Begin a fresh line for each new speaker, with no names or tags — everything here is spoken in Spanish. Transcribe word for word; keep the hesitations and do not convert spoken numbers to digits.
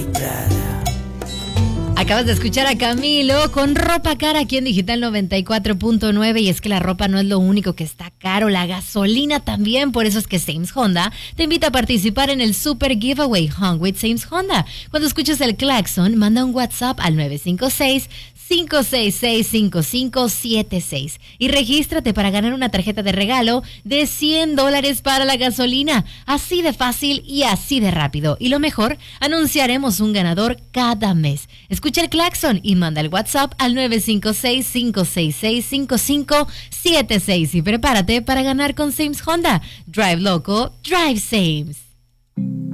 Acabas de escuchar a Camilo con Ropa Cara aquí en Digital noventa y cuatro punto nueve, y es que la ropa no es lo único que está caro, la gasolina también. Por eso es que Sames Honda te invita a participar en el Super Giveaway Hung with Sames Honda. Cuando escuches el claxon, manda un WhatsApp al nueve cinco seis, cinco seis seis, cinco cinco siete seis y regístrate para ganar una tarjeta de regalo de cien dólares para la gasolina. Así de fácil y así de rápido. Y lo mejor, anunciaremos un ganador cada mes. Escucha el claxon y manda el WhatsApp al nueve cinco seis, cinco seis seis, cinco cinco siete seis y prepárate para ganar con Sames Honda. Drive loco, drive Sames.